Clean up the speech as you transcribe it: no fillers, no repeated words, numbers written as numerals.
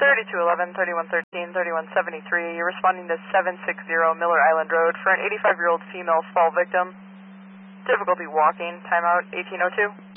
3211, 3113, 3173. You're responding to 760 Miller Island Road for an 85-year-old female fall victim. Difficulty walking. Timeout 1802.